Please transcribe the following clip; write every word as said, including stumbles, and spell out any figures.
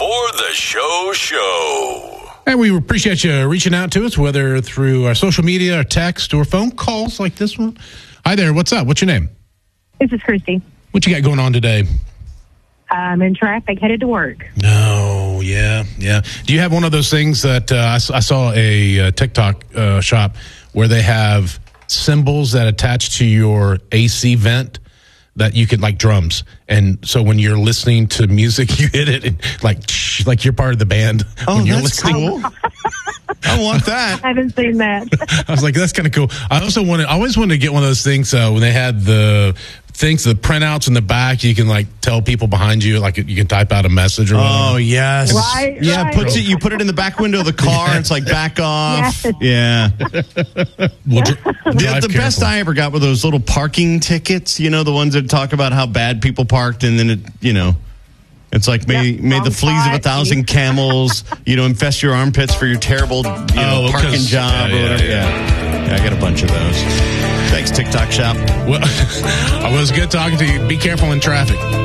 Before the show show. And we appreciate you reaching out to us, whether through our social media or text or phone calls like this one. Hi there. What's up? What's your name? This is Christy. What you got going on today? I'm in traffic, headed to work. No, yeah, yeah. Do you have one of those things that uh, I, I saw a uh, TikTok uh, shop where they have symbols that attach to your A C vent that you could, like drums, and so when you're listening to music, you hit it and like like you're part of the band. Oh, when you're that's listening. cool. I want that. I haven't seen that. I was like, that's kind of cool. I also wanted, I always wanted to get one of those things. Uh, when they had the things, the printouts in the back, you can like tell people behind you, like you can type out a message or whatever. Oh yes, Right, yeah. right. Puts it. You put it in the back window of the car. And it's like back off. Yes. Yeah. We'll dr- The, drive the best careful. I ever got were those little parking tickets. You know, the ones that talk about how bad people parked, and then it, you know, it's like may Yep, may the wrong fleas of a spot. thousand camels, you know, infest your armpits for your terrible, you know, Oh, parking 'cause- job yeah, or yeah, whatever. yeah. Yeah. yeah, I got a bunch of those. Thanks, TikTok shop. Well, it was good talking to you. Be careful in traffic.